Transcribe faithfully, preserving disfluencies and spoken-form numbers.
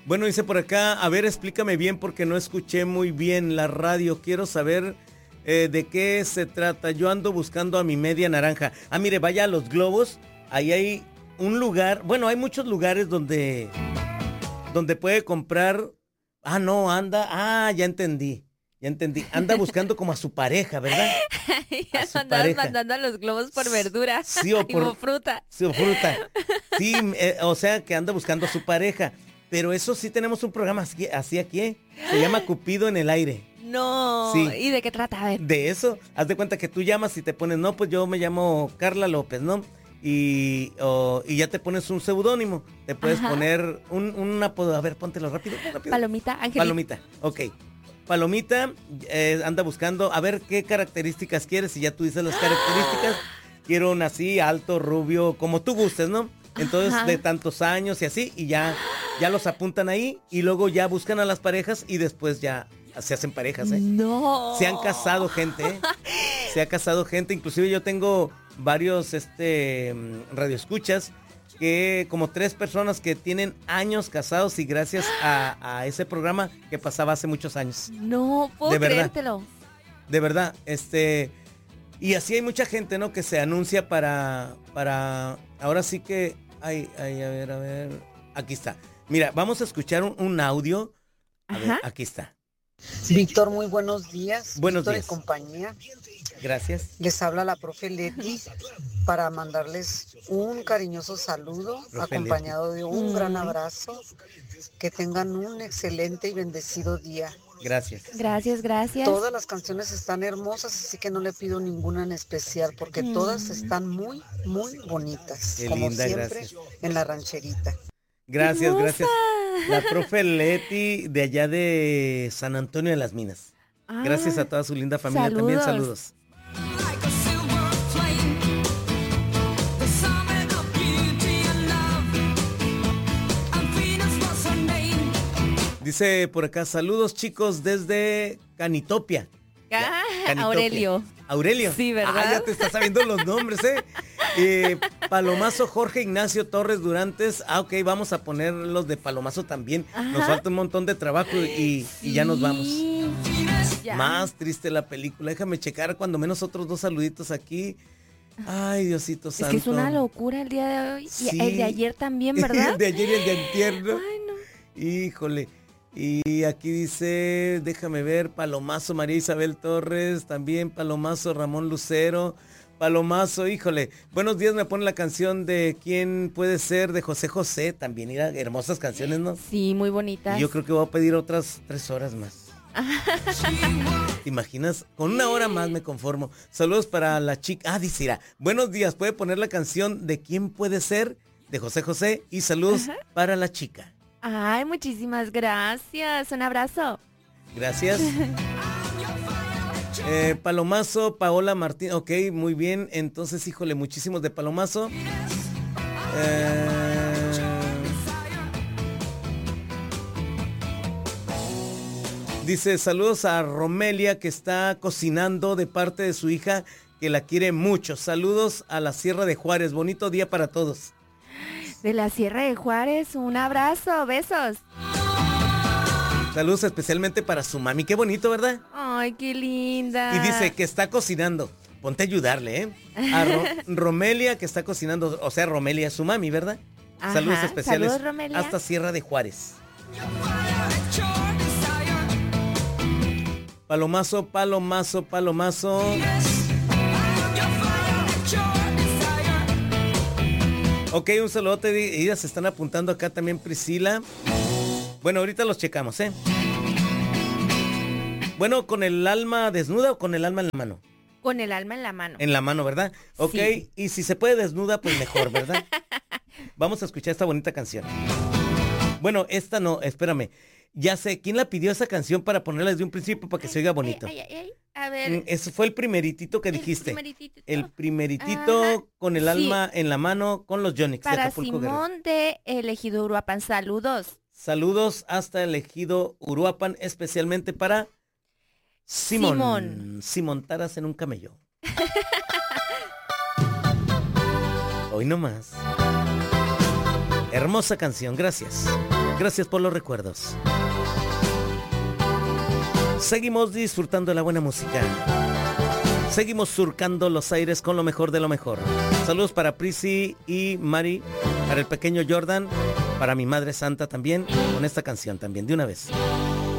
Bueno, dice por acá, a ver, explícame bien porque no escuché muy bien la radio. Quiero saber eh, de qué se trata. Yo ando buscando a mi media naranja. Ah, mire, vaya a Los Globos. Ahí hay un lugar, bueno, hay muchos lugares donde, donde puede comprar. Ah, no, anda. Ah, ya entendí. Ya entendí. Anda buscando como a su pareja, ¿verdad? Ya A su andabas pareja. mandando a Los Globos por verdura Sí, o y por por fruta. sí, o fruta. Sí, eh, o sea, que anda buscando a su pareja. Pero eso sí tenemos un programa así, así aquí, ¿eh? Se llama Cupido en el aire. No. Sí. ¿Y de qué trata? A ver. De eso, haz de cuenta que tú llamas y te pones, no, pues yo me llamo Carla López, ¿no? Y, o- y ya te pones un seudónimo. Te puedes Ajá. poner un, un apodo. A ver, póntelo rápido, rápido. Palomita, Angelita. Palomita, ok. Palomita eh, anda buscando a ver qué características quieres. Y ya tú dices las características. Quiero un así, alto, rubio, como tú gustes, ¿no? Entonces, Ajá. de tantos años y así, y ya, ya los apuntan ahí, y luego ya buscan a las parejas y después ya se hacen parejas, ¿eh? No. Se han casado gente, ¿eh? Se ha casado gente, inclusive yo tengo varios este mm, radioescuchas que como tres personas que tienen años casados y gracias a, a ese programa que pasaba hace muchos años. No puedo De verdad. creértelo. De verdad, este y así hay mucha gente, ¿no? Que se anuncia para para ahora sí que ay, ay, a ver, a ver, aquí está. Mira, vamos a escuchar un, un audio. A ver, Ajá. aquí está. Víctor, muy buenos días. Buenos Víctor días. y compañía. Gracias. Les habla la profe Leti para mandarles un cariñoso saludo Profe acompañado de un gran Mm. abrazo. Que tengan un excelente y bendecido día. Gracias. Gracias, gracias. Todas las canciones están hermosas, así que no le pido ninguna en especial porque Mm. todas están muy, muy bonitas. Qué como linda, siempre gracias. en la rancherita. Gracias, Hermosa. gracias. La profe Leti de allá de San Antonio de las Minas. Ah, Gracias a toda su linda familia también, saludos. saludos. Dice por acá, saludos chicos desde Canitopia. Ah, Canitopia. Aurelio. Aurelio. Sí, ¿verdad? Ah, ya te estás sabiendo los nombres, ¿eh? Eh, Palomazo Jorge Ignacio Torres Durantes. Ah, ok, vamos a poner los de Palomazo también. Nos Ajá. falta un montón de trabajo y, y ya nos vamos. Sí. Ya. Más triste la película. Déjame checar cuando menos otros dos saluditos aquí. Ay, Diosito Es santo. que es una locura el día de hoy. Sí. Y el de ayer también, ¿verdad? El de ayer y el de antier, ¿no? Ay, no. Híjole. Y aquí dice, déjame ver, Palomazo María Isabel Torres, también Palomazo Ramón Lucero, Palomazo, híjole. Buenos días, me pone la canción de ¿Quién puede ser? De José José, también, mira, hermosas canciones, ¿no? Sí, muy bonitas. Y yo creo que voy a pedir otras tres horas más. ¿Te imaginas? Con una hora más me conformo. Saludos para la chica. Ah, dice, mira, buenos días, puede poner la canción de ¿Quién puede ser? De José José y saludos Ajá. para la chica. Ay, muchísimas gracias. Un abrazo. Gracias. Eh, Palomazo, Paola Martín. Ok, muy bien. Entonces, híjole, muchísimos de Palomazo. Eh, dice, saludos a Romelia que está cocinando de parte de su hija que la quiere mucho. Saludos a la Sierra de Juárez. Bonito día para todos. De la Sierra de Juárez, un abrazo, besos. Saludos especialmente para su mami. Qué bonito, ¿verdad? Ay, qué linda. Y dice que está cocinando. Ponte a ayudarle, ¿eh? A Ro- Romelia que está cocinando, o sea, Romelia, su mami, ¿verdad? Ajá, Saludos especiales saludos, Romelia. hasta Sierra de Juárez. Palomazo, palomazo, palomazo. Ok, un saludote. Ellas se están apuntando acá también, Priscila. Bueno, ahorita los checamos, ¿eh? Bueno, ¿con el alma desnuda o con el alma en la mano? Con el alma en la mano. En la mano, ¿verdad? Ok, Sí. y si se puede desnuda, pues mejor, ¿verdad? Vamos a escuchar esta bonita canción. Bueno, esta no, espérame. Ya sé, ¿quién la pidió esa canción para ponerla desde un principio para que se oiga bonito? Ay, ay, ay. A ver. Mm, Ese fue el primeritito que el dijiste. primeritito. El primeritito Ajá, con el sí. alma en la mano con los Yonix de Para Acapulco Guerrero. Simón de Elegido Uruapan, saludos. Saludos hasta el ejido Uruapan, especialmente para Simón. Simón. Si montaras en un camello. Hoy no más. Hermosa canción, gracias. Gracias por los recuerdos. Seguimos disfrutando de la buena música. Seguimos surcando los aires con lo mejor de lo mejor. Saludos para Prissy y Mari, para el pequeño Jordan, para mi Madre Santa también, con esta canción también, de una vez.